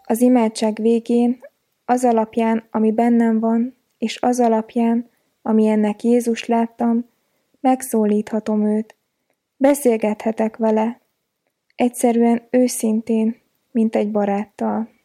Az imádság végén, az alapján, ami bennem van, és az alapján, ami ennek Jézus láttam, megszólíthatom őt. Beszélgethetek vele. Egyszerűen őszintén, mint egy baráttal.